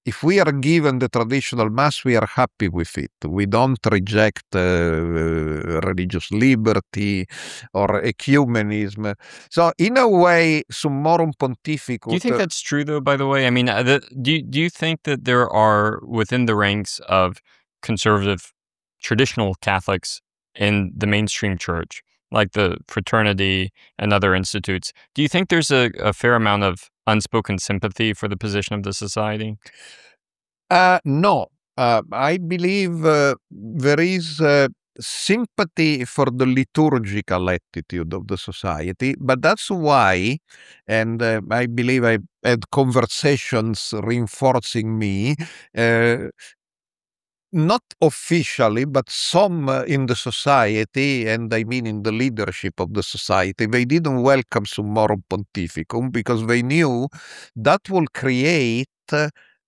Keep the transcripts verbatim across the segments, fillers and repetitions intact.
if we are given the traditional mass, we are happy with it. We don't reject uh, religious liberty or ecumenism. So, in a way, Summorum Pontificum. Do you think that's true, though, by the way? I mean, uh, the, do, you, do you think that there are, within the ranks of conservative, traditional Catholics in the mainstream church, like the fraternity and other institutes, do you think there's a, a fair amount of unspoken sympathy for the position of the society? Uh, no. Uh, I believe uh, there is uh, sympathy for the liturgical attitude of the society, but that's why, and uh, I believe I had conversations reinforcing me, uh, not officially, but some uh, in the society, and I mean in the leadership of the society, they didn't welcome Summorum Pontificum because they knew that will create uh,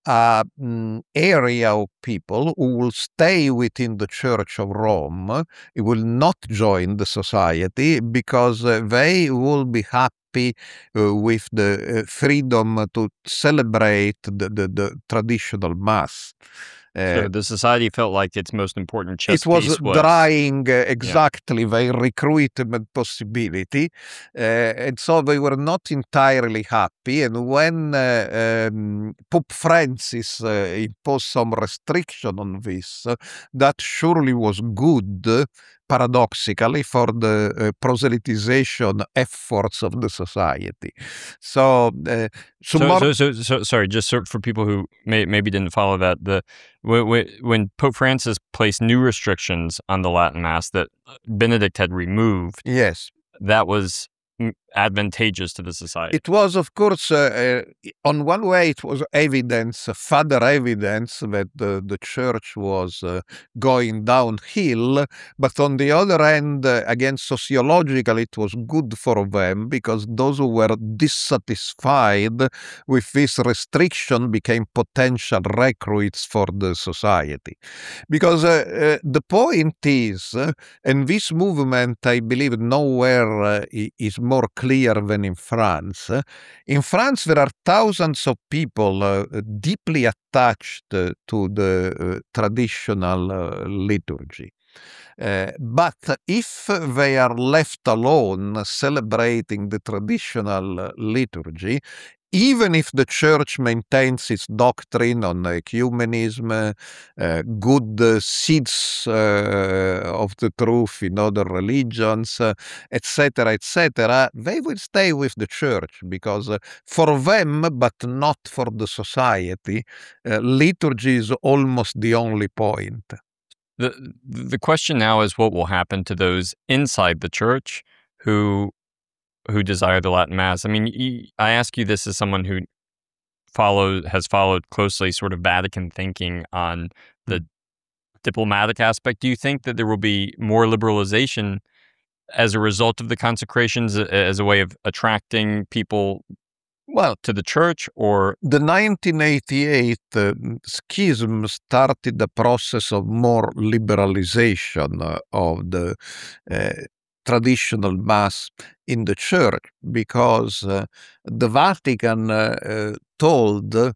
a mm, area of people who will stay within the Church of Rome. It will not join the society because uh, they will be happy uh, with the uh, freedom to celebrate the, the, the traditional Mass. So the society felt like its most important chess It was piece was drying uh, exactly their recruitment possibility, uh, and so they were not entirely happy. And when uh, um, Pope Francis uh, imposed some restriction on this, uh, that surely was good, paradoxically, for the uh, proselytization efforts of the society. So, uh, So, Summorum- so, so, so, sorry, just so for people who may, maybe didn't follow that, the when, when Pope Francis placed new restrictions on the Latin Mass that Benedict had removed, yes, that was mm, advantageous to the society. it was, of course, uh, uh, on one way, it was evidence, uh, further evidence that the, the church was uh, going downhill. But on the other hand, uh, again, sociologically, it was good for them because those who were dissatisfied with this restriction became potential recruits for the society. Because uh, uh, the point is, uh, and this movement, I believe, nowhere uh, is more clear than in France. In France, there are thousands of people uh, deeply attached uh, to the uh, traditional uh, liturgy. Uh, but if they are left alone celebrating the traditional uh, liturgy, even if the church maintains its doctrine on ecumenism, uh, good uh, seeds uh, of the truth in other religions, et cetera, et cetera, they will stay with the church because uh, for them, but not for the society, uh, liturgy is almost the only point. The the question now is what will happen to those inside the church who who desire the Latin Mass. I mean, I ask you this as someone who followed has followed closely sort of Vatican thinking on the diplomatic aspect. Do you think that there will be more liberalization as a result of the consecrations as a way of attracting people well to the church? Or the nineteen eighty-eight uh, schism started the process of more liberalization uh, of the uh, traditional Mass in the church because uh, the Vatican uh, uh, told uh,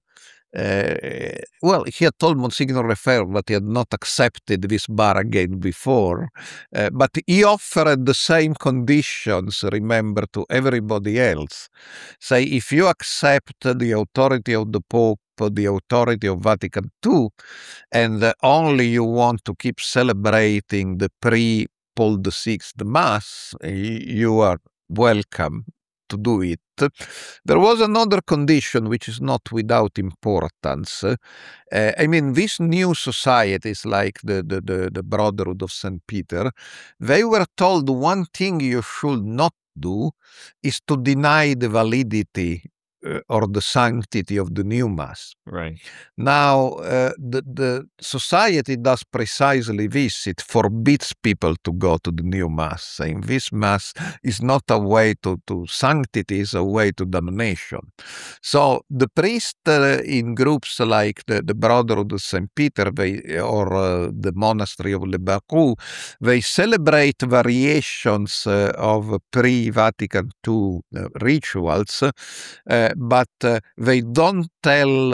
well, he had told Monsignor Lefebvre that he had not accepted this bargain before, uh, but he offered the same conditions, remember, to everybody else. Say, if you accept the authority of the Pope, the authority of Vatican two, and uh, only you want to keep celebrating the pre-Paul the Sixth Mass, you are welcome to do it. There was another condition which is not without importance. Uh, I mean, these new societies like the, the, the, the Brotherhood of Saint Peter, they were told one thing you should not do is to deny the validity uh, or the sanctity of the new Mass. Right. Now, uh, the, the society does precisely this. It forbids people to go to the new Mass, saying this Mass is not a way to, to sanctity, it's a way to damnation. So the priests uh, in groups like the, the Brotherhood of Saint Peter they, or uh, the monastery of Le Barroux, they celebrate variations uh, of pre-Vatican two uh, rituals, uh, but uh, they don't tell